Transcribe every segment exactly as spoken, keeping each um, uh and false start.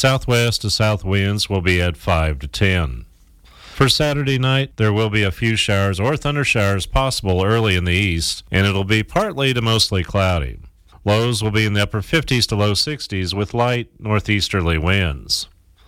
Southwest to south winds will be at five to ten. For Saturday night, there will be a few showers or thunder showers possible early in the east, and it'll be partly to mostly cloudy. Lows will be in the upper fifties to low sixties with light northeasterly winds.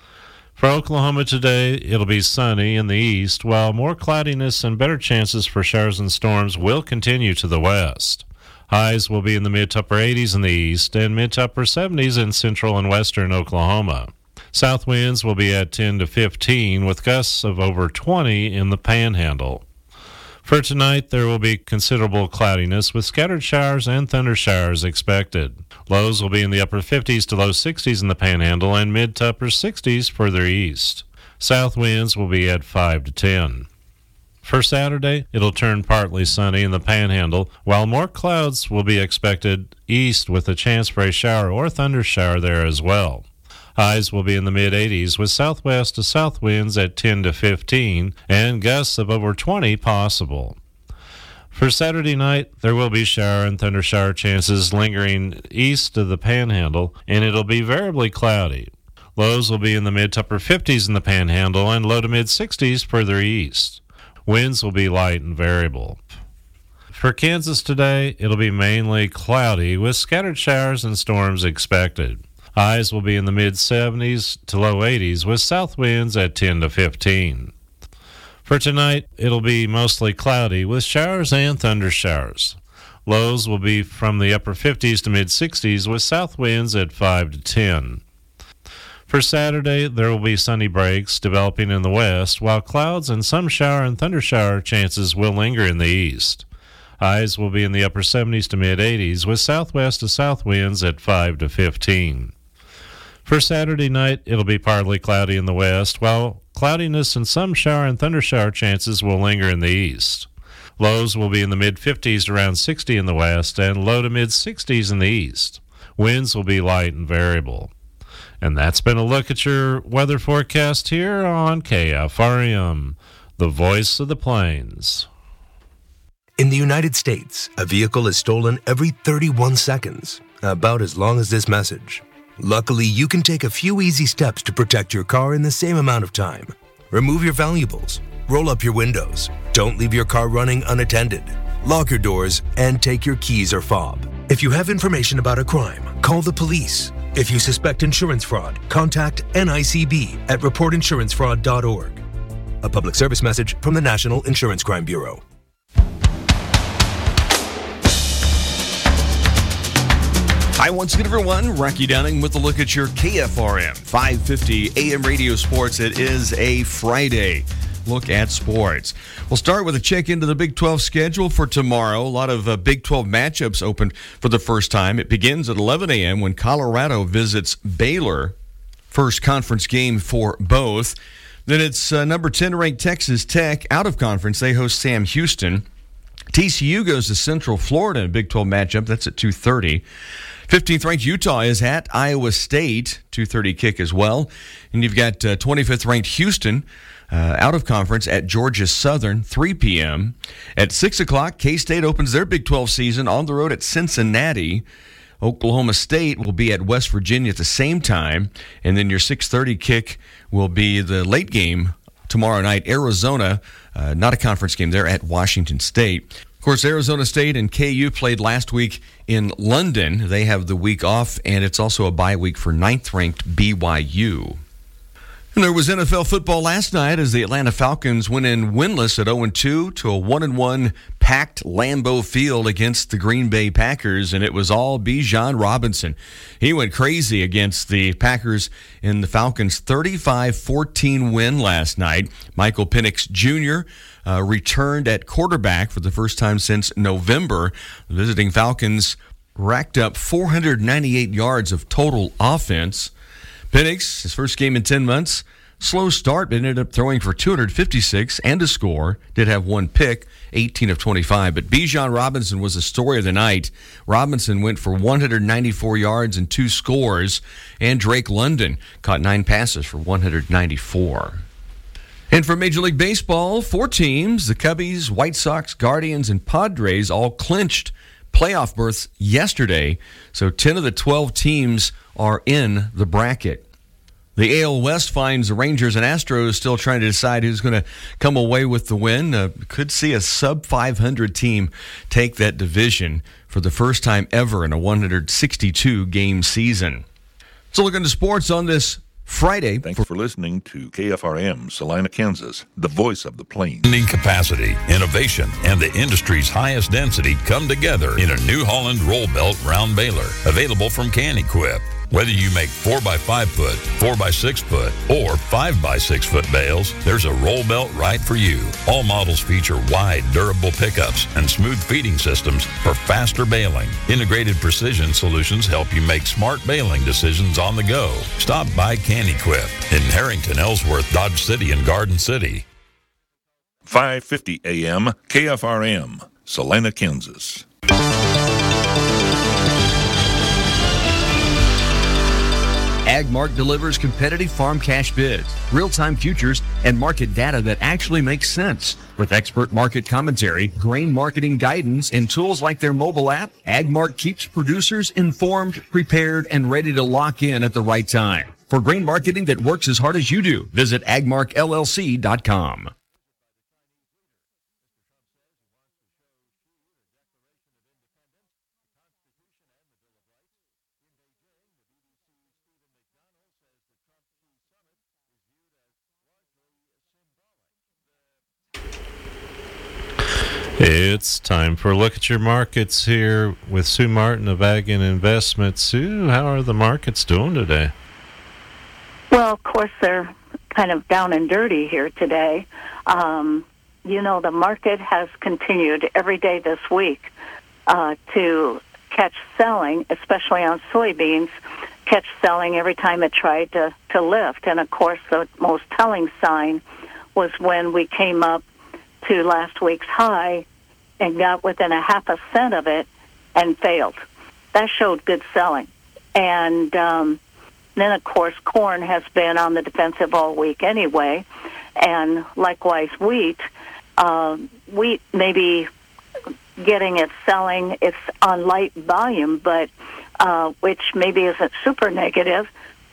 For Oklahoma today, it'll be sunny in the east, while more cloudiness and better chances for showers and storms will continue to the west. Highs will be in the mid to upper eighties in the east and mid to upper seventies in central and western Oklahoma. South winds will be at ten to fifteen with gusts of over twenty in the Panhandle. For tonight, there will be considerable cloudiness with scattered showers and thunder showers expected. Lows will be in the upper fifties to low sixties in the Panhandle and mid to upper sixties further east. South winds will be at five to ten. For Saturday, it'll turn partly sunny in the Panhandle, while more clouds will be expected east with a chance for a shower or thunder shower there as well. Highs will be in the mid-eighties with southwest to south winds at ten to fifteen and gusts of over twenty possible. For Saturday night, there will be shower and thunder shower chances lingering east of the Panhandle, and it'll be variably cloudy. Lows will be in the mid to upper fifties in the Panhandle and low to mid-sixties further east. Winds will be light and variable. For Kansas today, it'll be mainly cloudy with scattered showers and storms expected. Highs will be in the mid-seventies to low eighties with south winds at ten to fifteen. For tonight, it'll be mostly cloudy with showers and thunder showers. Lows will be from the upper fifties to mid-sixties with south winds at five to ten. For Saturday, there will be sunny breaks developing in the west, while clouds and some shower and thunder shower chances will linger in the east. Highs will be in the upper seventies to mid-eighties with southwest to south winds at five to fifteen. For Saturday night, it'll be partly cloudy in the west, while cloudiness and some shower and thunder shower chances will linger in the east. Lows will be in the mid-fifties to around sixty in the west and low to mid-sixties in the east. Winds will be light and variable. And that's been a look at your weather forecast here on K F R M, the voice of the plains. In the United States, a vehicle is stolen every thirty-one seconds, about as long as this message. Luckily, you can take a few easy steps to protect your car in the same amount of time. Remove your valuables, roll up your windows, don't leave your car running unattended, lock your doors, and take your keys or fob. If you have information about a crime, call the police. If you suspect insurance fraud, contact N I C B at report insurance fraud dot org. A public service message from the National Insurance Crime Bureau. Hi, once again, everyone. Rocky Downing with a look at your K F R M five fifty A M radio sports. It is a Friday look at sports. We'll start with a check into the Big twelve schedule for tomorrow. A lot of uh, Big twelve matchups open for the first time. It begins at eleven a.m. when Colorado visits Baylor. First conference game for both. Then it's uh, number ten ranked Texas Tech out of conference. They host Sam Houston. T C U goes to Central Florida in a Big twelve matchup. That's at two thirty. fifteenth ranked Utah is at Iowa State, two thirty kick as well. And you've got uh, twenty-fifth ranked Houston uh, out of conference at Georgia Southern, three p.m. At six o'clock, K-State opens their Big twelve season on the road at Cincinnati. Oklahoma State will be at West Virginia at the same time. And then your six thirty kick will be the late game tomorrow night. Arizona, uh, not a conference game there, at Washington State. Of course, Arizona State and K U played last week in London. They have the week off, and it's also a bye week for ninth ranked B Y U. And there was N F L football last night as the Atlanta Falcons went in winless at oh and two to a one and one packed Lambeau Field against the Green Bay Packers, and it was all Bijan Robinson. He went crazy against the Packers in the Falcons' thirty-five fourteen win last night. Michael Penix Junior uh, returned at quarterback for the first time since November. The visiting Falcons racked up four hundred ninety-eight yards of total offense. Penix, his first game in ten months, slow start, but ended up throwing for two hundred fifty-six and a score. Did have one pick, eighteen of twenty-five. But Bijan Robinson was the story of the night. Robinson went for one hundred ninety-four yards and two scores. And Drake London caught nine passes for one hundred ninety-four. And for Major League Baseball, four teams, the Cubbies, White Sox, Guardians, and Padres, all clinched playoff berths yesterday. So ten of the twelve teams are in the bracket. The A L West finds the Rangers and Astros still trying to decide who's going to come away with the win. Uh, could see a sub five hundred team take that division for the first time ever in a one hundred sixty-two game season. So looking to sports on this Friday. Thanks for listening to K F R M, Salina, Kansas, the voice of the plains. Capacity, innovation, and the industry's highest density come together in a New Holland roll belt round baler, available from Can-Equip. Whether you make four by five foot, four by six foot, or five by six foot bales, there's a roll belt right for you. All models feature wide, durable pickups and smooth feeding systems for faster baling. Integrated precision solutions help you make smart baling decisions on the go. Stop by Can-Equip in Harrington, Ellsworth, Dodge City, and Garden City. five fifty A M, K F R M, Salina, Kansas. AgMark delivers competitive farm cash bids, real-time futures, and market data that actually makes sense. With expert market commentary, grain marketing guidance, and tools like their mobile app, AgMark keeps producers informed, prepared, and ready to lock in at the right time. For grain marketing that works as hard as you do, visit agmark L L C dot com. It's time for a look at your markets here with Sue Martin of Ag and Investments. Sue, how are the markets doing today? Well, of course, they're kind of down and dirty here today. Um, you know, the market has continued every day this week uh, to catch selling, especially on soybeans, catch selling every time it tried to, to lift. And, of course, the most telling sign was when we came up to last week's high and got within a half a cent of it and failed. That showed good selling. And um, then, of course, corn has been on the defensive all week anyway, and likewise wheat. Uh, wheat maybe getting its selling, it's on light volume, but uh, which maybe isn't super negative.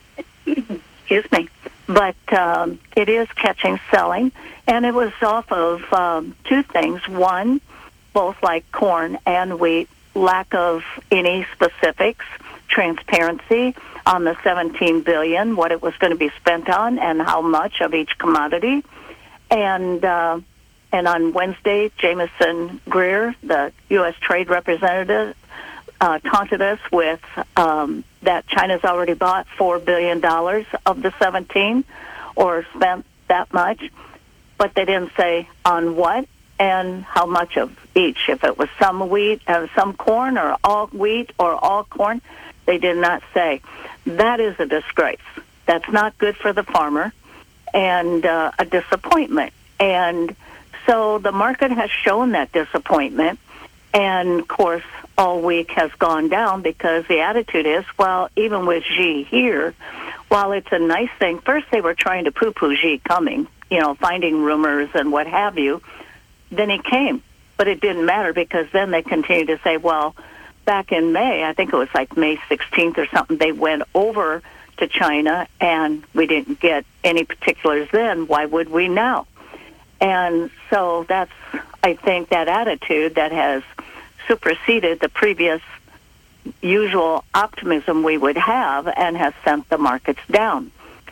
Excuse me. But um, it is catching selling, and it was off of um, two things. One, both like corn and wheat, lack of any specifics, transparency on the seventeen billion dollars, what it was going to be spent on, and how much of each commodity. And uh, and on Wednesday, Jameson Greer, the U S Trade Representative, uh, taunted us with um, that China's already bought four billion dollars of the seventeen, or spent that much, but they didn't say on what and how much of each. If it was some wheat, uh, some corn, or all wheat, or all corn, they did not say. That is a disgrace. That's not good for the farmer, and uh, a disappointment. And so the market has shown that disappointment, and, of course, all week has gone down because the attitude is, well, even with Xi here, while it's a nice thing, first they were trying to poo-poo Xi coming, you know, finding rumors and what have you. Then he came, but it didn't matter because then they continued to say, well, back in May, I think it was like May sixteenth or something, they went over to China and we didn't get any particulars then. Why would we now? And so that's, I think, that attitude that has superseded the previous usual optimism we would have and has sent the markets down.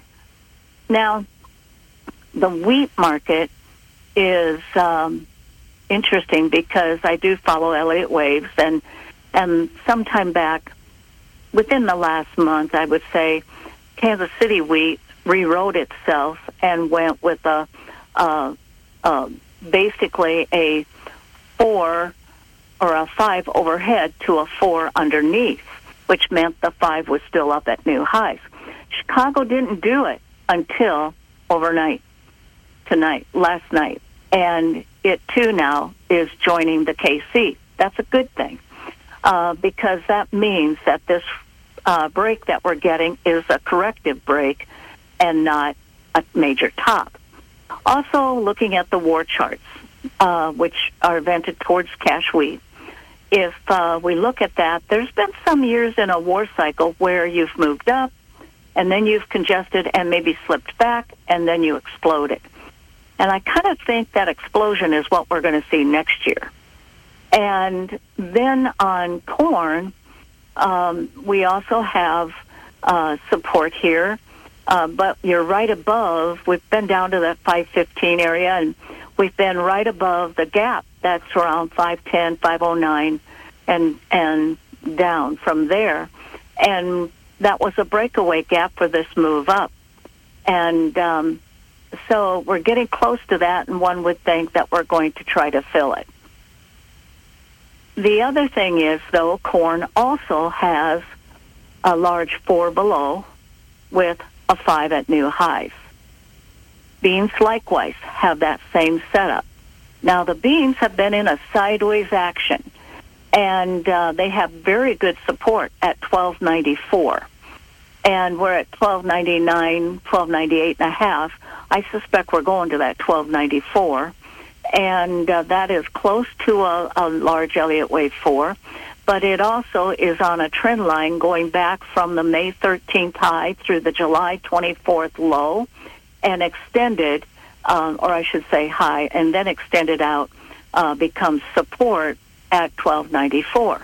Now, the wheat market is um, interesting because I do follow Elliott Waves, and and sometime back, within the last month, I would say, Kansas City wheat rewrote itself and went with a uh, uh, basically a four or a five overhead to a four underneath, which meant the five was still up at new highs. Chicago didn't do it until overnight, tonight, last night. And it, too, now is joining the K C. That's a good thing uh, because that means that this uh, break that we're getting is a corrective break and not a major top. Also, looking at the war charts, uh, which are vented towards cash wheat, if uh, we look at that, there's been some years in a war cycle where you've moved up and then you've congested and maybe slipped back, and then you exploded. And I kind of think that explosion is what we're going to see next year. And then on corn, um, we also have uh, support here, uh, but you're right above. We've been down to that five fifteen area, and we've been right above the gap. That's around five ten, five oh nine, and and down from there. And that was a breakaway gap for this move up. And um, so we're getting close to that, and one would think that we're going to try to fill it. The other thing is, though, corn also has a large four below with a five at new highs. Beans likewise have that same setup. Now, the beans have been in a sideways action, and uh, they have very good support at twelve ninety-four. And we're at twelve ninety-nine, twelve ninety-eight and a half. I suspect we're going to that twelve ninety-four. And uh, that is close to a, a large Elliott Wave four, but it also is on a trend line going back from the May thirteenth high through the July twenty-fourth low and extended, um, or I should say high, and then extended out, uh, becomes support at twelve ninety-four.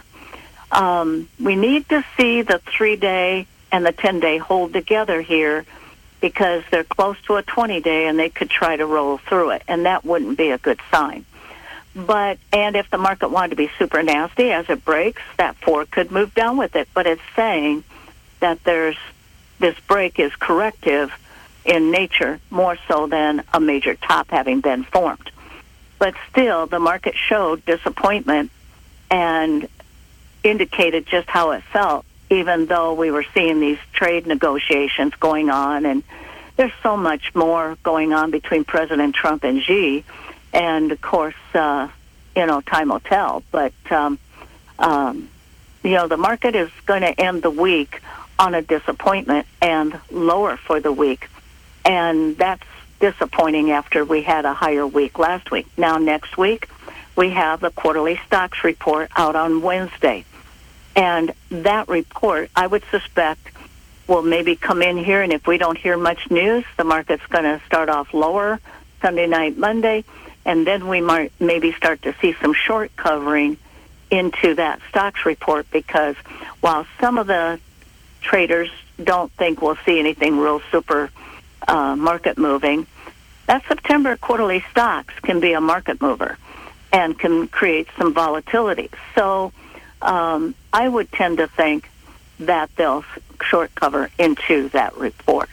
Um, we need to see the three-day and the ten-day hold together here, because they're close to a twenty-day and they could try to roll through it, and that wouldn't be a good sign. But, and if the market wanted to be super nasty as it breaks, that four could move down with it. But it's saying that there's, this break is corrective in nature more so than a major top having been formed. But still, the market showed disappointment and indicated just how it felt, even though we were seeing these trade negotiations going on. And there's so much more going on between President Trump and Xi. And, of course, uh, you know, time will tell. But, um, um, you know, the market is going to end the week on a disappointment and lower for the week. And that's disappointing after we had a higher week last week. Now, next week, we have the quarterly stocks report out on Wednesday. And that report, I would suspect, will maybe come in here, and if we don't hear much news, the market's going to start off lower Sunday night, Monday, and then we might maybe start to see some short covering into that stocks report, because while some of the traders don't think we'll see anything real super uh, market moving, that September quarterly stocks can be a market mover and can create some volatility. So Um, I would tend to think that they'll short cover into that report.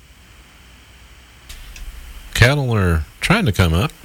Cattle are trying to come up.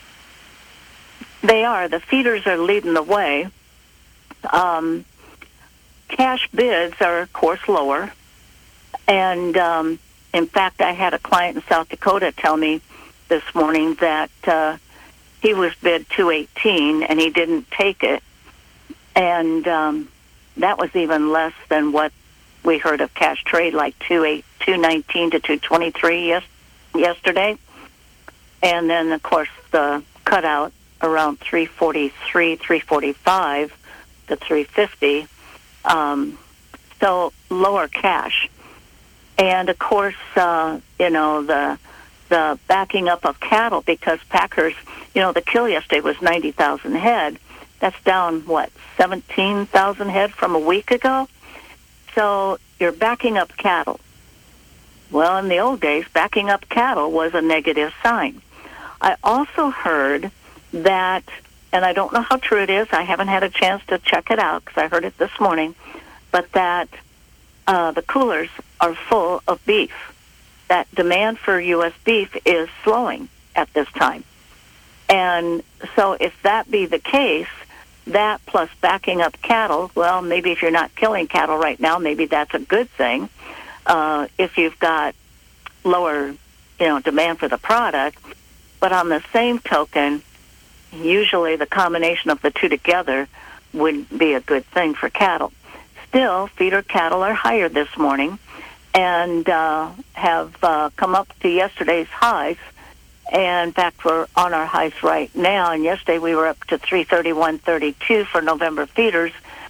They are. The feeders are leading the way. Um, cash bids are, of course, lower. And, um, in fact, I had a client in South Dakota tell me this morning that uh, he was bid two eighteen and he didn't take it. And um, that was even less than what we heard of cash trade, like two nineteen to two twenty-three yes, yesterday. And then, of course, the cutout around three forty-three, three forty-five to three fifty. Um, so lower cash. And, of course, uh, you know, the the backing up of cattle, because packers, you know, the kill yesterday was ninety thousand head. That's down, what, seventeen thousand head from a week ago? So you're backing up cattle. Well, in the old days, backing up cattle was a negative sign. I also heard that, and I don't know how true it is, I haven't had a chance to check it out because I heard it this morning, but that uh, the coolers are full of beef. That demand for U S beef is slowing at this time. And so if that be the case, that plus backing up cattle, well, maybe if you're not killing cattle right now, maybe that's a good thing. Uh, if you've got lower, you know, demand for the product. But on the same token, usually the combination of the two together would be a good thing for cattle. Still, feeder cattle are higher this morning and uh, have uh, come up to yesterday's highs. And in fact, we're on our highs right now. And yesterday we were up to three thirty-one thirty-two for November feeders.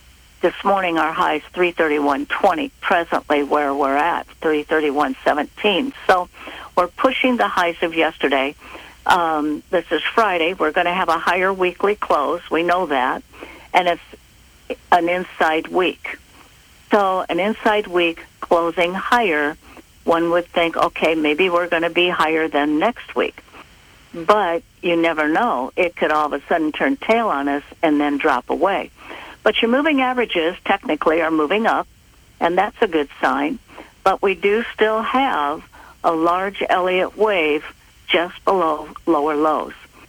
this morning our high is three thirty-one twenty, presently where we're at, three thirty-one seventeen. So we're pushing the highs of yesterday. Um, this is Friday. We're going to have a higher weekly close. We know that. And it's an inside week. So an inside week closing higher, one would think, okay, maybe we're going to be higher than next week. But you never know. It could all of a sudden turn tail on us and then drop away. But your moving averages technically are moving up, and that's a good sign. But we do still have a large Elliott wave just below lower lows.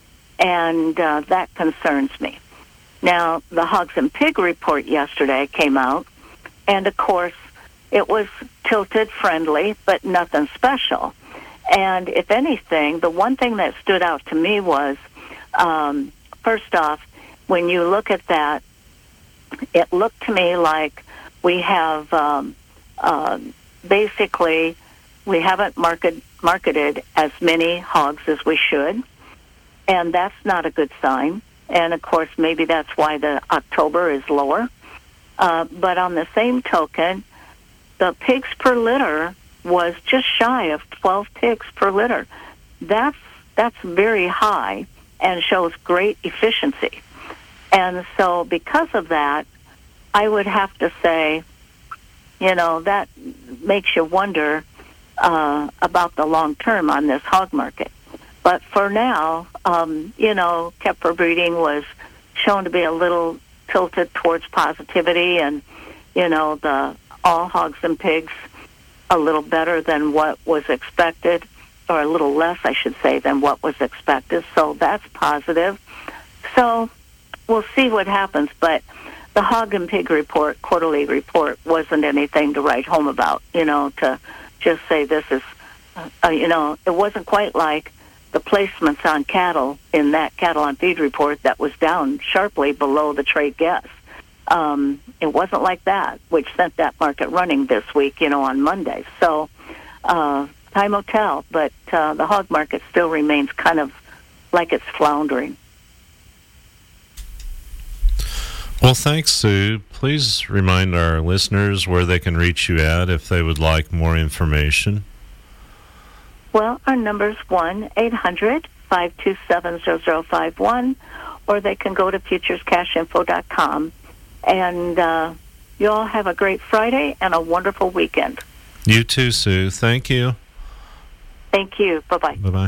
And uh, that concerns me. Now, the Hogs and Pig report yesterday came out, and of course, it was tilted friendly, but nothing special. And if anything, the one thing that stood out to me was, um, first off, when you look at that, it looked to me like we have um, uh, basically, we haven't market, marketed as many hogs as we should, and that's not a good sign. And, of course, maybe that's why the October is lower. Uh, but on the same token, the pigs per litter was just shy of twelve pigs per litter. That's that's very high and shows great efficiency. And so because of that, I would have to say, you know, that makes you wonder uh, about the long term on this hog market. But for now, um, you know, Kepler breeding was shown to be a little tilted towards positivity, and, you know, the all hogs and pigs a little better than what was expected, or a little less, I should say, than what was expected. So that's positive. So we'll see what happens. But the hog and pig report, quarterly report, wasn't anything to write home about, you know, to just say this is, uh, you know, it wasn't quite like the placements on cattle in that cattle on feed report that was down sharply below the trade guess. Um, it wasn't like that, which sent that market running this week, you know, on Monday. So uh, time will tell, but uh, the hog market still remains kind of like it's floundering. Well, thanks, Sue. Please remind our listeners where they can reach you at if they would like more information. Well, our number's one eight hundred five two seven zero zero five one, or they can go to futures cash info dot com. And uh, you all have a great Friday and a wonderful weekend. You too, Sue. Thank you. Thank you. Bye-bye. Bye-bye.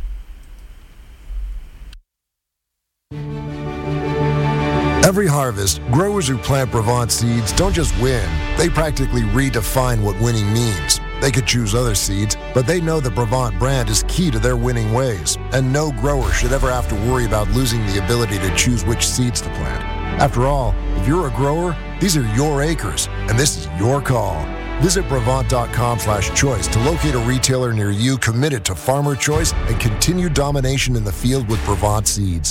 Every harvest, growers who plant Brevant seeds don't just win. They practically redefine what winning means. They could choose other seeds, but they know the Brevant brand is key to their winning ways, and no grower should ever have to worry about losing the ability to choose which seeds to plant. After all, if you're a grower, these are your acres, and this is your call. Visit Brevant dot com slash choice to locate a retailer near you committed to farmer choice and continued domination in the field with Brevant seeds.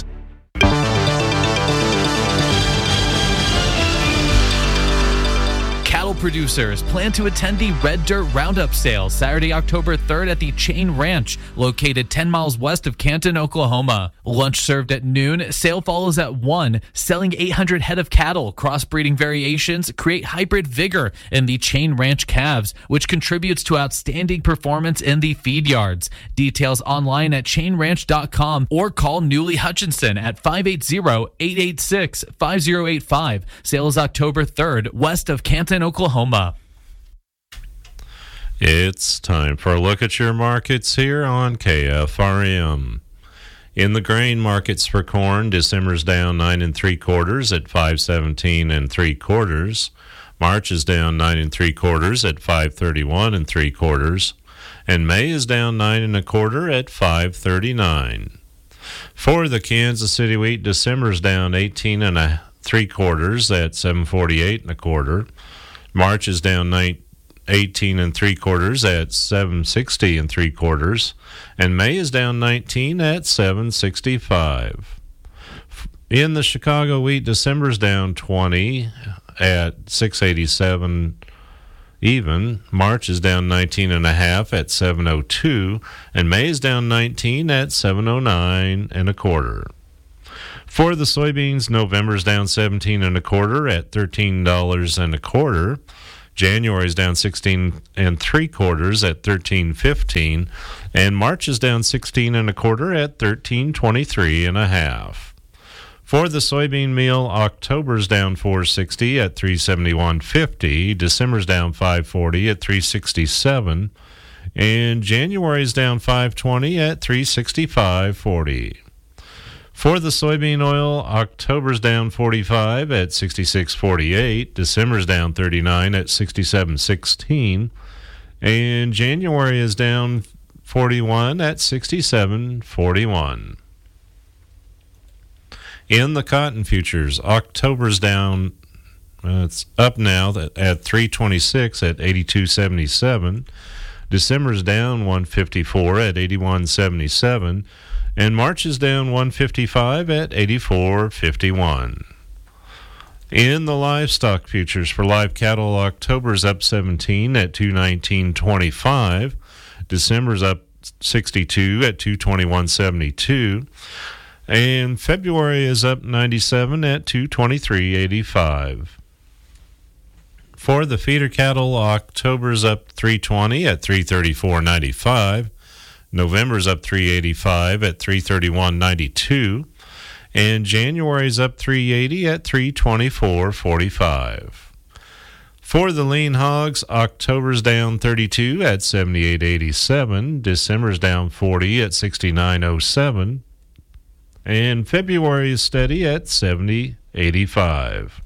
Cattle producers plan to attend the Red Dirt Roundup sale Saturday, October third at the Chain Ranch, located ten miles west of Canton, Oklahoma. Lunch served at noon. Sale follows at one. Selling eight hundred head of cattle. Crossbreeding variations create hybrid vigor in the Chain Ranch calves, which contributes to outstanding performance in the feed yards. Details online at chain ranch dot com or call Newly Hutchinson at five eight zero, eight eight six, five zero eight five. Sale is October third, west of Canton, Oklahoma. It's time for a look at your markets here on K F R M. In the grain markets for corn, December's down nine and three quarters at five seventeen and three quarters. March is down nine and three quarters at five thirty-one and three quarters, and May is down nine and a quarter at five thirty-nine. For the Kansas City wheat, December's down eighteen and a three quarters at seven forty-eight and a quarter. March is down eighteen and three quarters at seven sixty and three quarters, and May is down nineteen at seven sixty-five. In the Chicago wheat, December's down twenty at six eighty-seven even. March is down nineteen and a half at seven oh two, and May is down nineteen at seven oh nine and a quarter. For the soybeans, November's down seventeen and a quarter at thirteen dollars and a quarter. January's down sixteen and three quarters at thirteen fifteen, and March is down sixteen and a quarter at thirteen twenty-three and a half. For the soybean meal, October's down four sixty at three seventy-one fifty. December's down five forty at three sixty-seven, and January's down five twenty at three sixty-five forty. For the soybean oil, October's down forty-five at sixty-six forty-eight, December's down thirty-nine at sixty-seven sixteen, and January is down forty-one at sixty-seven forty-one. In the cotton futures, October's down, uh, it's up now at three twenty-six at eighty-two seventy-seven, December's down one fifty-four at eighty-one seventy-seven, and March is down one fifty-five at eighty-four fifty-one. In the livestock futures for live cattle, October's up seventeen at two nineteen twenty-five. December's up sixty-two at two twenty-one seventy-two. And February is up ninety-seven at two twenty-three eighty-five. For the feeder cattle, October's up three twenty at three thirty-four ninety-five. November's up three eighty-five at three thirty-one ninety-two, and January's up three eighty at three twenty-four forty-five. For the lean hogs, October's down thirty-two at seventy-eight eighty-seven, December's down forty at sixty-nine oh seven, and February is steady at seventy eighty-five.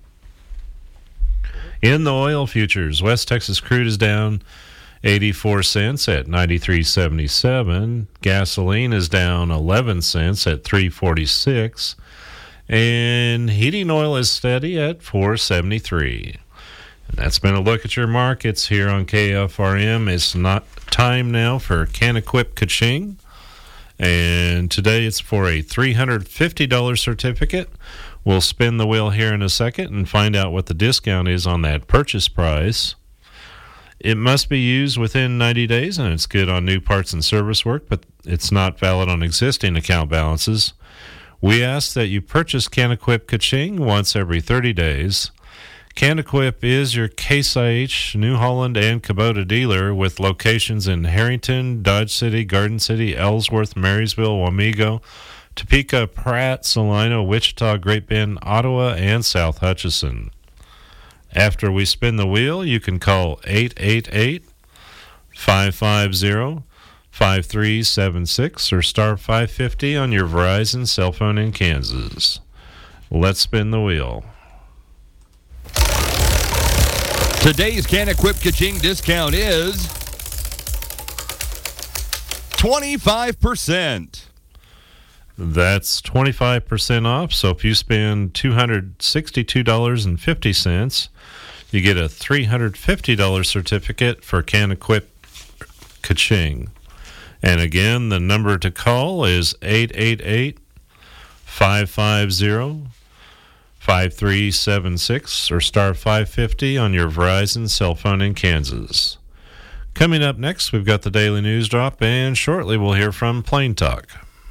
In the oil futures, West Texas crude is down eighty-four cents at ninety-three seventy-seven. Gasoline is down eleven cents at three forty-six, and heating oil is steady at four seventy-three. And that's been a look at your markets here on K F R M. It's not time now for Can-Equip Ka-Ching, and today it's for a three hundred fifty dollars certificate. We'll spin the wheel here in a second and find out what the discount is on that purchase price. It must be used within ninety days, and it's good on new parts and service work, but it's not valid on existing account balances. We ask that you purchase Can-Equip Ka-Ching once every thirty days. Can-Equip is your Case I H, New Holland, and Kubota dealer with locations in Harrington, Dodge City, Garden City, Ellsworth, Marysville, Wamego, Topeka, Pratt, Salina, Wichita, Great Bend, Ottawa, and South Hutchinson. After we spin the wheel, you can call eight eight eight, five five zero, five three seven six or star five fifty on your Verizon cell phone in Kansas. Let's spin the wheel. Today's Can-Equip Ka-Ching discount is twenty-five percent. That's twenty-five percent off. So if you spend two hundred sixty-two dollars and fifty cents, you get a three hundred fifty dollars certificate for Can-Equip Ka-Ching. And again, the number to call is eight eight eight, five five zero, five three seven six or star five fifty on your Verizon cell phone in Kansas. Coming up next, we've got the Daily News Drop, and shortly we'll hear from Plain Talk.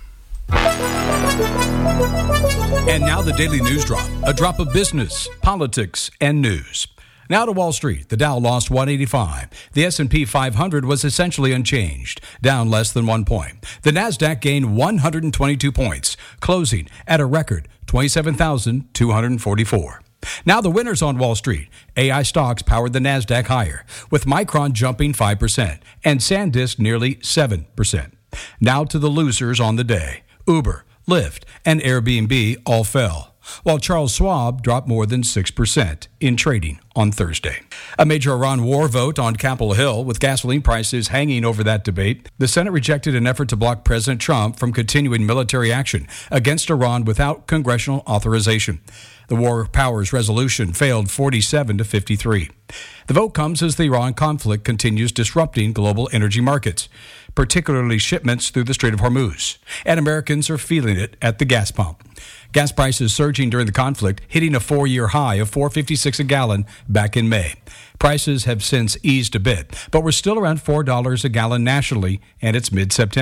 And now the Daily News Drop, a drop of business, politics, and news. Now to Wall Street. The Dow lost one eighty-five. The S and P five hundred was essentially unchanged, down less than one point. The Nasdaq gained one hundred twenty-two points, closing at a record twenty-seven thousand two hundred forty-four. Now the winners on Wall Street. A I stocks powered the Nasdaq higher, with Micron jumping five percent and SanDisk nearly seven percent. Now to the losers on the day. Uber, Lyft, and Airbnb all fell, while Charles Schwab dropped more than six percent in trading on Thursday. A major Iran war vote on Capitol Hill, with gasoline prices hanging over that debate. The Senate rejected an effort to block President Trump from continuing military action against Iran without congressional authorization. The War Powers Resolution failed forty-seven to fifty-three. The vote comes as the Iran conflict continues disrupting global energy markets, particularly shipments through the Strait of Hormuz, and Americans are feeling it at the gas pump. Gas prices surging during the conflict, hitting a four-year high of four dollars and fifty-six cents a gallon back in May. Prices have since eased a bit, but we're still around four dollars a gallon nationally, and it's mid-September.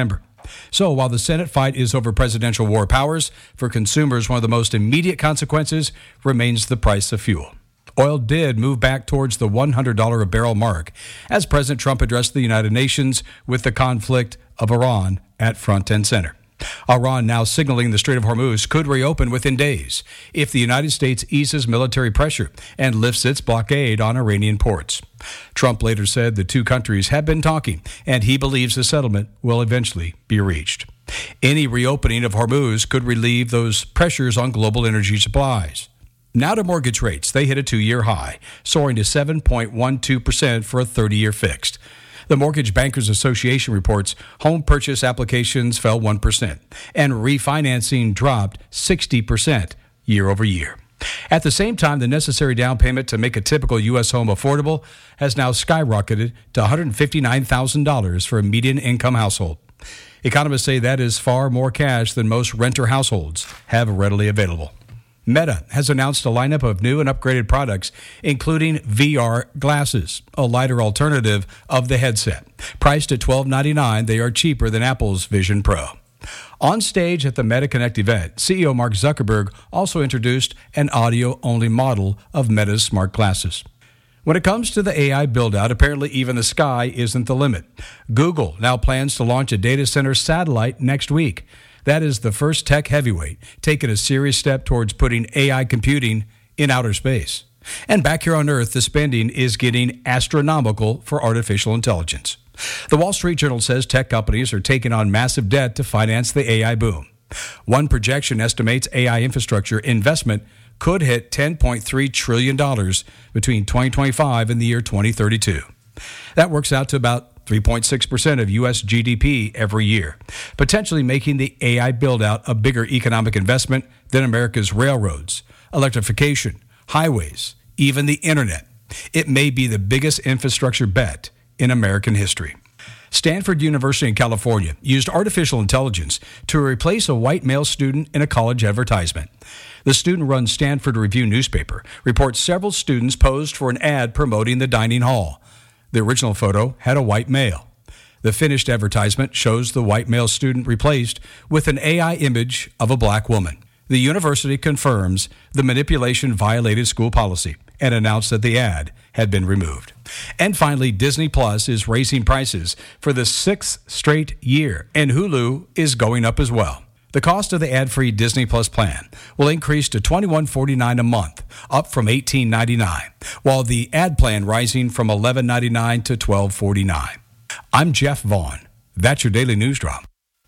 So while the Senate fight is over presidential war powers, for consumers, one of the most immediate consequences remains the price of fuel. Oil did move back towards the one hundred dollars a barrel mark as President Trump addressed the United Nations with the conflict of Iran at front and center. Iran now signaling the Strait of Hormuz could reopen within days if the United States eases military pressure and lifts its blockade on Iranian ports. Trump later said the two countries have been talking, and he believes a settlement will eventually be reached. Any reopening of Hormuz could relieve those pressures on global energy supplies. Now to mortgage rates. They hit a two-year high, soaring to seven point one two percent for a thirty-year fixed. The Mortgage Bankers Association reports home purchase applications fell one percent and refinancing dropped sixty percent year over year. At the same time, the necessary down payment to make a typical U S home affordable has now skyrocketed to one hundred fifty-nine thousand dollars for a median income household. Economists say that is far more cash than most renter households have readily available. Meta has announced a lineup of new and upgraded products, including V R glasses, a lighter alternative of the headset. Priced at twelve ninety-nine dollars, they are cheaper than Apple's Vision Pro. On stage at the Meta Connect event, C E O Mark Zuckerberg also introduced an audio-only model of Meta's smart glasses. When it comes to the A I build-out, apparently even the sky isn't the limit. Google now plans to launch a data center satellite next week. That is the first tech heavyweight taking a serious step towards putting A I computing in outer space. And back here on Earth, the spending is getting astronomical for artificial intelligence. The Wall Street Journal says tech companies are taking on massive debt to finance the A I boom. One projection estimates A I infrastructure investment could hit ten point three trillion dollars between twenty twenty-five and the year twenty thirty-two. That works out to about three point six percent of U S G D P every year, potentially making the A I build-out a bigger economic investment than America's railroads, electrification, highways, even the internet. It may be the biggest infrastructure bet in American history. Stanford University in California used artificial intelligence to replace a white male student in a college advertisement. The student-run Stanford Review newspaper reports several students posed for an ad promoting the dining hall. The original photo had a white male. The finished advertisement shows the white male student replaced with an A I image of a black woman. The university confirms the manipulation violated school policy and announced that the ad had been removed. And finally, Disney Plus is raising prices for the sixth straight year, and Hulu is going up as well. The cost of the ad-free Disney Plus plan will increase to twenty-one forty-nine a month, up from eighteen ninety-nine, while the ad plan rising from eleven ninety-nine to twelve forty-nine. I'm Jeff Vaughn. That's your Daily News Drop.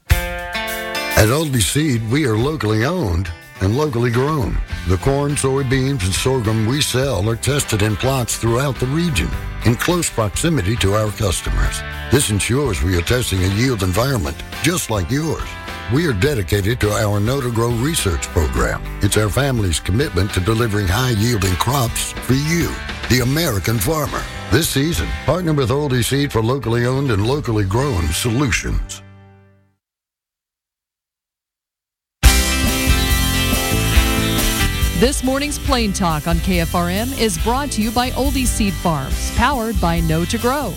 At Oldie Seed, we are locally owned and locally grown. The corn, soybeans, and sorghum we sell are tested in plots throughout the region in close proximity to our customers. This ensures we are testing a yield environment just like yours. We are dedicated to our Know to Grow research program. It's our family's commitment to delivering high-yielding crops for you, the American farmer. This season, partner with Oldie Seed for locally owned and locally grown solutions. This morning's Plain Talk on K F R M is brought to you by Oldie Seed Farms, powered by Know to Grow.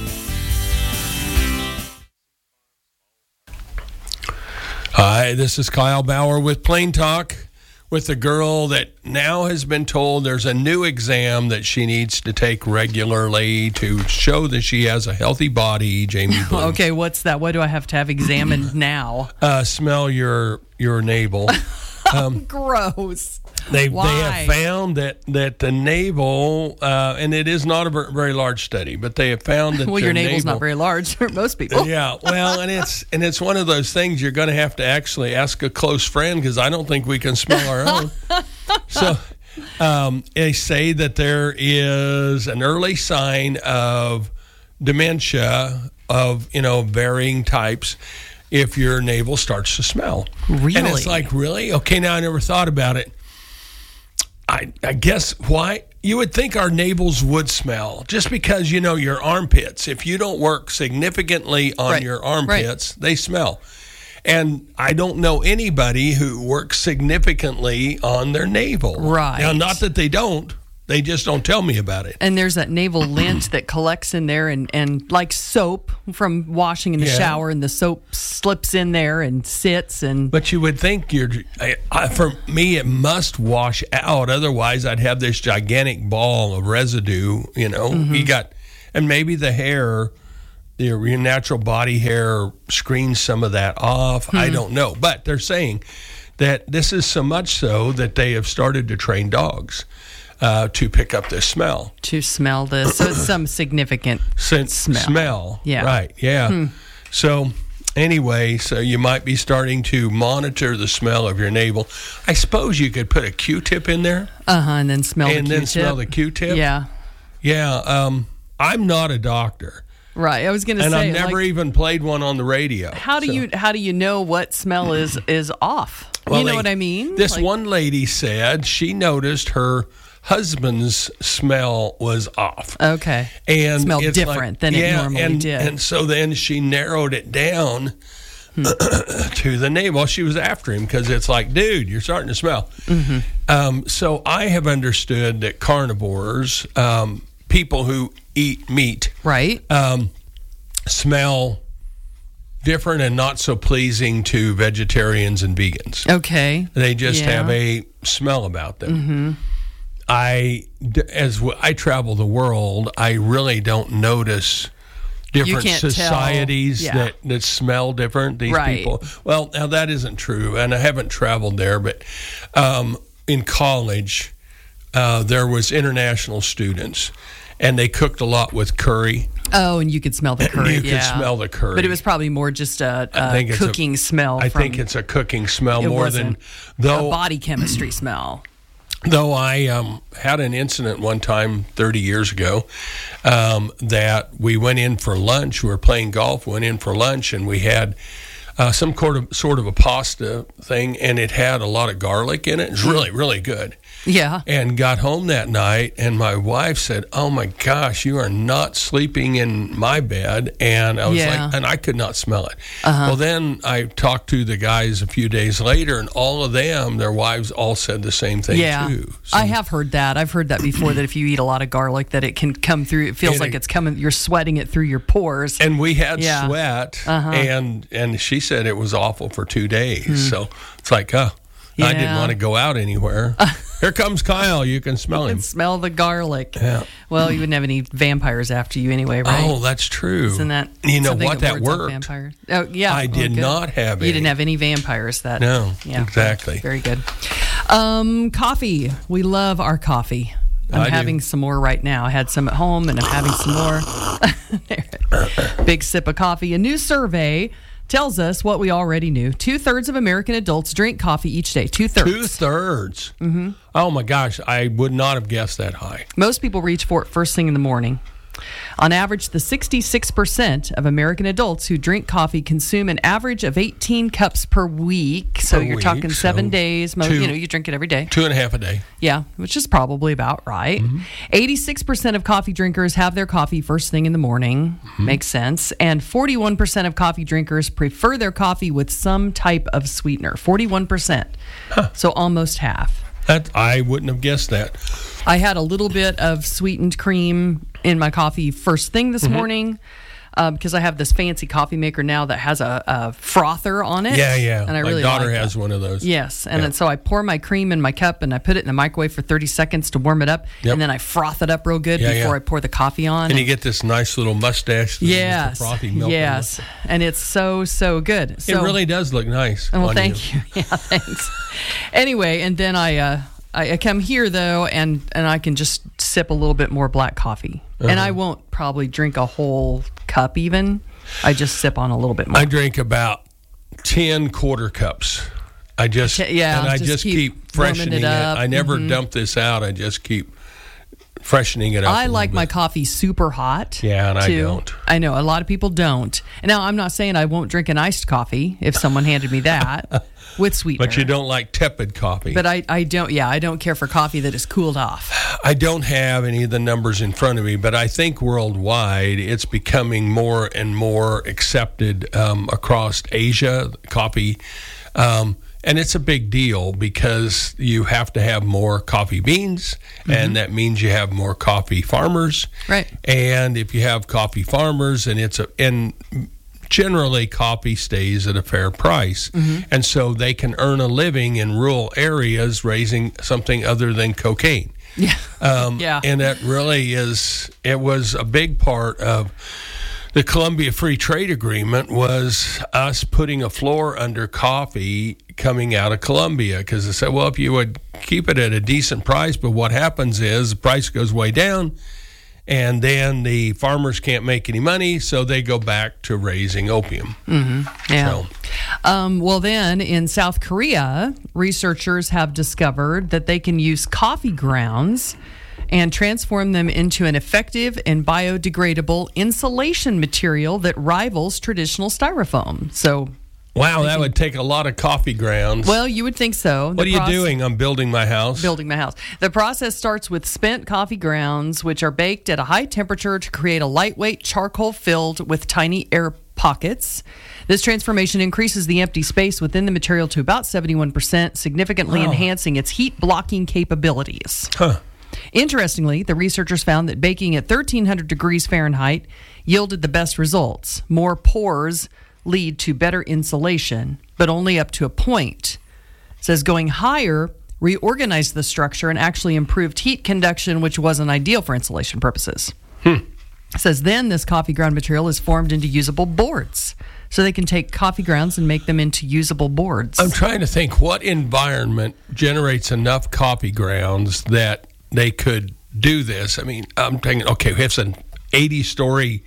Hi, this is Kyle Bauer with Plain Talk with a girl that now has been told there's a new exam that she needs to take regularly to show that she has a healthy body, Jamie Bloom. Okay, what's that? What do I have to have examined now? Uh, smell your your navel. Um, Gross. They Why? they have found that, that the navel, uh, and it is not a very large study, but they have found that well, your navel's navel, not very large for most people. Yeah, well, and it's and it's one of those things you're going to have to actually ask a close friend because I don't think we can smell our own. So um, they say that there is an early sign of dementia of you know varying types if your navel starts to smell. Really? And it's like, really? Okay, now I never thought about it. I, I guess why you would think our navels would smell just because, you know, your armpits, if you don't work significantly on right. your armpits, right. they smell. And I don't know anybody who works significantly on their navel. Right. Now, not that they don't. They just don't tell me about it. And there's that navel lint that collects in there, and, and like soap from washing in the Yeah. shower, and the soap slips in there and sits. And But you would think you're, I, I, for me, it must wash out. Otherwise, I'd have this gigantic ball of residue, you know. Mm-hmm. You got, and maybe the hair, your, your natural body hair screens some of that off. Hmm. I don't know. But they're saying that this is so much so that they have started to train dogs uh, to pick up this smell. to smell this, so it's some significant Scent, smell. Smell. Yeah. Right. Yeah. Hmm. So anyway, so you might be starting to monitor the smell of your navel. I suppose you could put a Q-tip in there Uh huh, and then smell and the then Q-tip. smell the Q-tip. Yeah, Yeah. Um, I'm not a doctor, right. I was going to and say, I've never like, even played one on the radio. how do So- you how do you know what smell is is off? Well, you know they- what I mean? This Like- one lady said she noticed her husband's smell was off. Okay. And Smelled it's different than it yeah, normally and, did. And so then she narrowed it down Hmm. to the navel. Well, she was after him because it's like, dude, you're starting to smell. Mm-hmm. Um, so I have understood that carnivores, um, people who eat meat, right, um, smell different and not so pleasing to vegetarians and vegans. Okay. They just Yeah. have a smell about them. Mm-hmm. I, d- as w- I travel the world, I really don't notice different can't tell. societies Yeah. that, that smell different. These Right. people. Well, now that isn't true, and I haven't traveled there, but um, in college, uh, there was international students, and they cooked a lot with curry. Oh, and you could smell the curry. You could yeah. smell the curry. But it was probably more just a, I a think it's a- cooking smell. I from, think it's a cooking smell it more than wasn't though a body chemistry smell. Though I um, had an incident one time thirty years ago um, that we went in for lunch. We were playing golf, went in for lunch, and we had uh, some sort of, sort of a pasta thing, and it had a lot of garlic in it. It was really, really good. Yeah. And got home that night, and my wife said, "Oh my gosh, you are not sleeping in my bed." And I was Yeah. like, and I could not smell it. Uh-huh. Well, then I talked to the guys a few days later, and all of them, their wives, all said the same thing Yeah, too. I have heard that. I've heard that before. That if you eat a lot of garlic, that it can come through. It feels And like it- it's coming. You're sweating it through your pores. And we had Yeah. sweat, Uh-huh. and and she said it was awful for two days. So it's like, oh, I didn't Yeah. want to go out anywhere. Here comes Kyle. You can smell You him. can smell the garlic. Yeah. Well, you wouldn't have any vampires after you anyway, right? Oh, that's true. Isn't that You know something what? That wards off worked. Vampires? Oh, yeah. I Oh, did good. not have You any. didn't have any vampires. That No, yeah, exactly. Very good. Um, coffee. We love our coffee. I'm I do. having some more right now. I had some at home, and I'm having some more. Big sip of coffee. A new survey tells us what we already knew. Two thirds of American adults drink coffee each day. Two thirds. Two thirds. Mm-hmm. Oh my gosh, I would not have guessed that high. Most people reach for it first thing in the morning. On average, the sixty-six percent of American adults who drink coffee consume an average of eighteen cups per week. So Per you're week, talking seven so days. Mo- two- you know, you drink it every day. Two and a half a day. Yeah, which is probably about right. Mm-hmm. eighty-six percent of coffee drinkers have their coffee first thing in the morning. Mm-hmm. Makes sense. And forty-one percent of coffee drinkers prefer their coffee with some type of sweetener. forty-one percent. So almost half. That I wouldn't have guessed that. I had a little bit of sweetened cream in my coffee first thing this Mhm. morning uh, because I have this fancy coffee maker now that has a, a frother on it. Yeah, yeah. And I My really daughter like has that. one of those. Yes, and Yeah. then, so I pour my cream in my cup and I put it in the microwave for thirty seconds to warm it up, Yep. and then I froth it up real good Yeah, before yeah. I pour the coffee on. And you get this nice little mustache. with the yes, frothy milk. yes, and it's so so good. It So, really does look nice. well, on thank you. Yeah, thanks. Anyway, and then I, uh, I I come here though, and and I can just sip a little bit more black coffee, and Uh-huh. I won't probably drink a whole cup even. I just sip on a little bit more. I drink about ten quarter cups. I just Okay, yeah, and I just just keep keep, warming freshening it it. up. I never Mhm. dump this out. I just keep freshening it up. I a like little my bit. coffee super hot. Yeah, and I too. don't. I know a lot of people don't. And now I'm not saying I won't drink an iced coffee if someone handed me that with sweetener. But you don't like tepid coffee. But I, I don't. Yeah, I don't care for coffee that is cooled off. I don't have any of the numbers in front of me, but I think worldwide it's becoming more and more accepted um, across Asia. Coffee, um, And it's a big deal because you have to have more coffee beans, mm-hmm. and that means you have more coffee farmers. Right. And if you have coffee farmers, and it's a and generally coffee stays at a fair price, mm-hmm. and so they can earn a living in rural areas raising something other than cocaine. Yeah. Um, yeah. And that really is. It was a big part of the Columbia Free Trade Agreement was us putting a floor under coffee coming out of Colombia, because they said, well, if you would keep it at a decent price, but what happens is the price goes way down, and then the farmers can't make any money, so they go back to raising opium. Mm-hmm. Yeah. So. Um, well, then in South Korea, researchers have discovered that they can use coffee grounds and transform them into an effective and biodegradable insulation material that rivals traditional styrofoam. So, wow, that would take a lot of coffee grounds. Well, you would think so. What are you doing? I'm building my house. Building my house. The process starts with spent coffee grounds, which are baked at a high temperature to create a lightweight charcoal filled with tiny air pockets. This transformation increases the empty space within the material to about seventy-one percent, significantly Wow. enhancing its heat blocking capabilities. Huh. Interestingly, the researchers found that baking at thirteen hundred degrees Fahrenheit yielded the best results. More pores lead to better insulation, but only up to a point. It says going higher reorganized the structure and actually improved heat conduction, which wasn't ideal for insulation purposes. Hmm. It says then this coffee ground material is formed into usable boards. So they can take coffee grounds and make them into usable boards. I'm trying to think what environment generates enough coffee grounds that they could do this. I mean, I'm thinking, okay, we have an eighty-story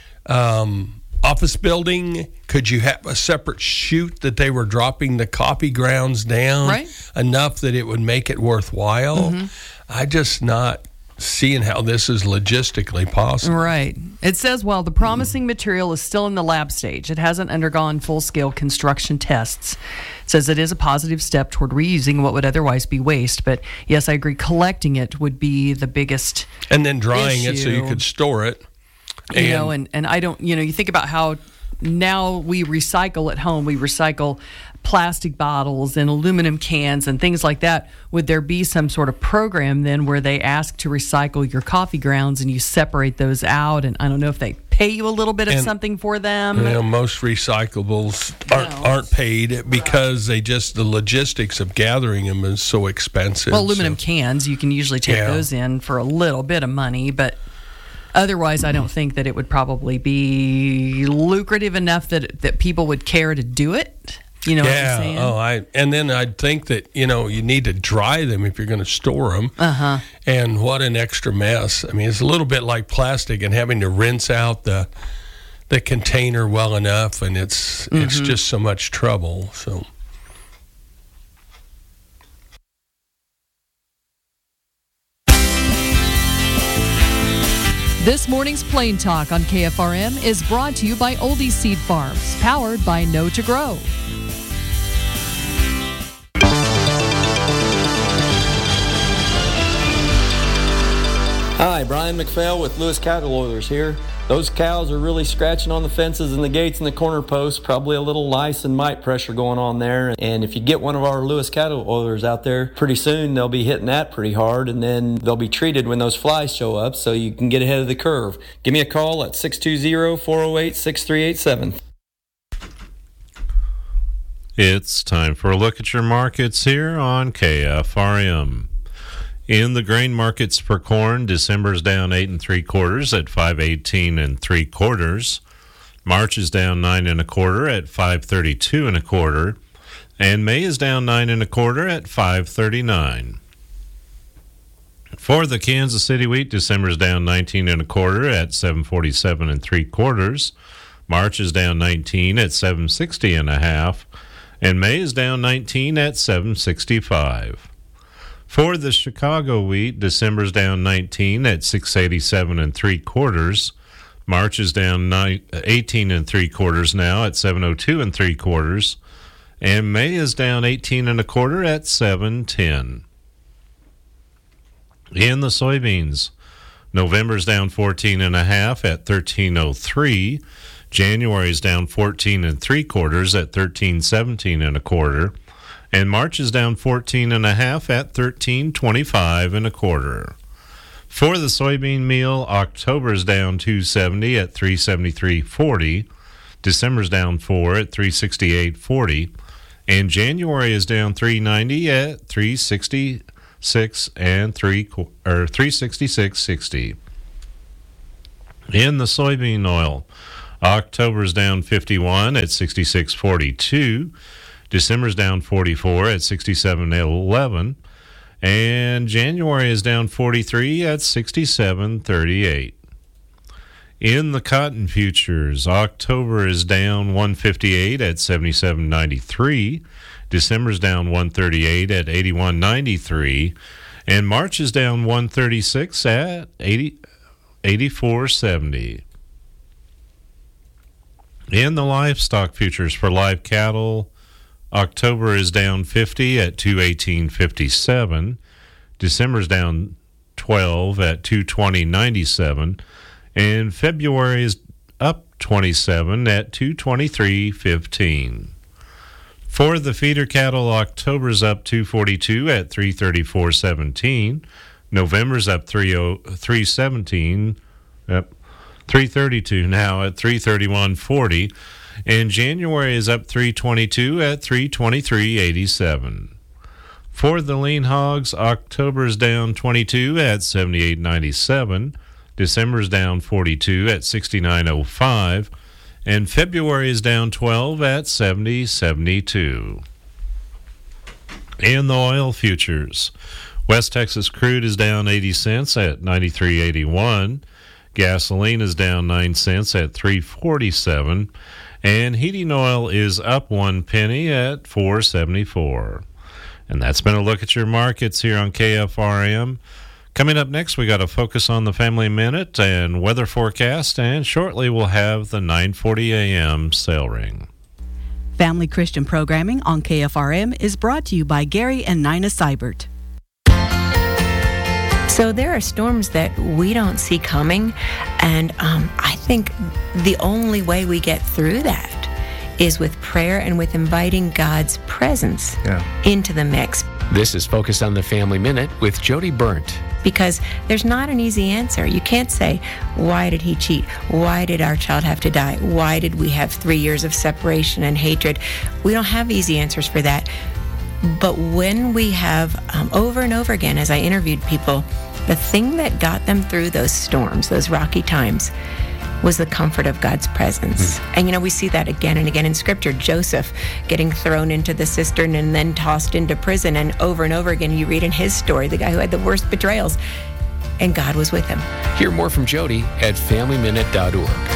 um, office building. Could you have a separate chute that they were dropping the coffee grounds down right. enough that it would make it worthwhile? Mm-hmm. I just not seeing how this is logistically possible. Right. It says while the promising material is still in the lab stage, it hasn't undergone full-scale construction tests. It says it is a positive step toward reusing what would otherwise be waste. But yes, I agree, collecting it would be the biggest And then drying issue. it so you could store it. You know, and, and I don't, you know, you think about how now we recycle at home. We recycle plastic bottles and aluminum cans and things like that. Would there be some sort of program then where they ask to recycle your coffee grounds and you separate those out? And I don't know if they pay you a little bit of And, something for them. You know, most recyclables aren't, No. aren't paid because they just, the logistics of gathering them is so expensive. Well, aluminum so. cans, you can usually take Yeah. those in for a little bit of money, but otherwise I don't think that it would probably be lucrative enough that that people would care to do it. You know yeah, what I'm saying? oh, I and then I'd think that, you know, you need to dry them if you're going to store them. Uh-huh. And what an extra mess. I mean, it's a little bit like plastic and having to rinse out the the container well enough, and it's mm-hmm. it's just so much trouble. So This morning's Plain Talk on K F R M is brought to you by Oldie Seed Farms, powered by Know to Grow. Hi, Brian McPhail with Lewis Cattle Oilers here. Those cows are really scratching on the fences and the gates and the corner posts, probably a little lice and mite pressure going on there. And if you get one of our Lewis Cattle Oilers out there, pretty soon they'll be hitting that pretty hard, and then they'll be treated when those flies show up so you can get ahead of the curve. Give me a call at six two zero, four zero eight, six three eight seven. It's time for a look at your markets here on K F R M. In the grain markets for corn, December's down eight and three quarters at five eighteen and three quarters. March is down nine and a quarter at five thirty-two and a quarter, and May is down nine and a quarter at five thirty-nine. For the Kansas City wheat, December's down nineteen and a quarter at seven forty-seven and three quarters. March is down nineteen at seven sixty and a half, and May is down nineteen at seven sixty-five. For the Chicago wheat, December's down nineteen at six eighty-seven and three quarters. March is down eighteen and three quarters now at seven oh two and three quarters, and May is down eighteen and a quarter at seven ten. In the soybeans, November's down fourteen and a half at thirteen oh three. January's down fourteen and three quarters at thirteen seventeen and a quarter. And March is down fourteen and a half at thirteen twenty-five and a quarter. For the soybean meal, October is down two seventy at three seventy-three forty. December's down four at three sixty-eight forty. And January is down three ninety at three sixty-six and three or three sixty-six sixty. In the soybean oil, October is down fifty-one at sixty-six forty-two. December's down forty-four at sixty-seven eleven. And January is down forty-three at sixty-seven thirty-eight. In the cotton futures, October is down one fifty-eight at seventy-seven ninety-three. December's down one thirty-eight at eighty-one ninety-three. And March is down one thirty-six at eighty, eighty-four seventy. In the livestock futures for live cattle, October is down fifty at two eighteen fifty-seven. December's down twelve at two twenty ninety-seven. And February is up twenty-seven at two twenty-three fifteen. For the feeder cattle, October's up two forty-two at three thirty-four seventeen. November's up three seventeen. Yep. three thirty-two now at three thirty-one forty. And January is up three twenty-two at three twenty-three eighty-seven. For the lean hogs, October's down twenty-two at seventy-eight ninety-seven. December's down forty-two at sixty-nine oh five. And February is down twelve at seventy seventy-two. In the oil futures, West Texas crude is down eighty cents at ninety-three eighty-one. Gasoline is down nine cents at three forty-seven. And heating oil is up one penny at four seventy-four. And that's been a look at your markets here on K F R M. Coming up next, we got to focus on the Family Minute and weather forecast, and shortly we'll have the nine forty a.m. sale ring. Family Christian programming on K F R M is brought to you by Gary and Nina Seibert. So there are storms that we don't see coming, and um, I think the only way we get through that is with prayer and with inviting God's presence yeah. into the mix. This is Focus on the Family Minute with Jody Burnt. Because there's not an easy answer. You can't say, why did he cheat? Why did our child have to die? Why did we have three years of separation and hatred? We don't have easy answers for that. But when we have, um, over and over again, as I interviewed people, the thing that got them through those storms, those rocky times, was the comfort of God's presence. Mm. And, you know, we see that again and again in Scripture. Joseph getting thrown into the cistern and then tossed into prison. And over and over again, you read in his story, the guy who had the worst betrayals, and God was with him. Hear more from Jody at family minute dot org.